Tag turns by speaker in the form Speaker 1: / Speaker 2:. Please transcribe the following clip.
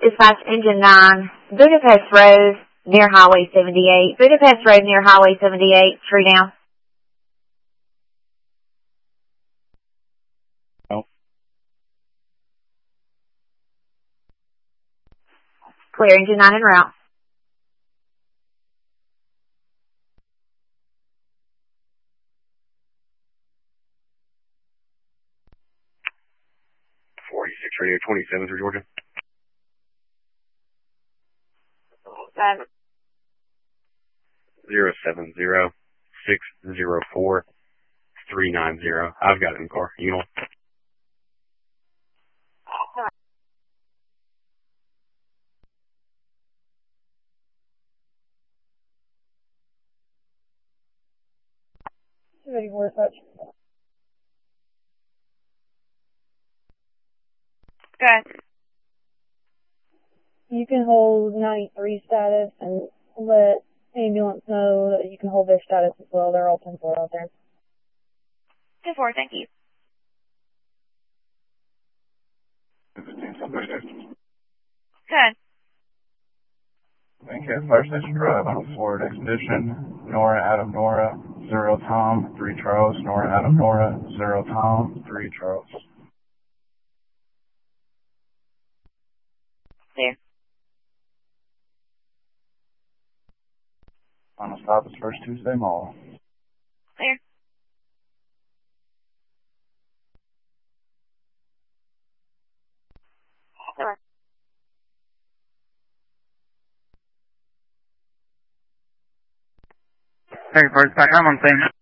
Speaker 1: Dispatch Engine 9, Budapest Road near Highway 78. Budapest Road near Highway 78, tree down.
Speaker 2: Oh.
Speaker 1: Clear Engine 9 en route.
Speaker 2: Radio 27 through Georgia. 070-604-390. I've got it in the car. You know.
Speaker 3: Ready for dispatch.
Speaker 1: Good.
Speaker 3: You can hold 93 status and let ambulance know that you can hold their status as well. They're all 10-4 out there.
Speaker 1: 10-4, thank you. Good.
Speaker 4: Lancaster Fire Station Drive on Florida Expedition. Nora Adam Nora 0 Tom 3 Charles. Nora Adam Nora 0 Tom 3 Charles.
Speaker 1: Clear.
Speaker 4: Final stop is First Tuesday Mall.
Speaker 1: Clear. Clear.
Speaker 5: Hey, first back, I'm on scene.